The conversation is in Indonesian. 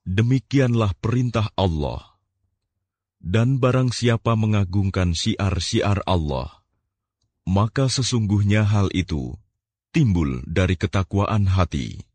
Demikianlah perintah Allah. Dan barang siapa mengagungkan syiar-syiar Allah, maka sesungguhnya hal itu timbul dari ketakwaan hati.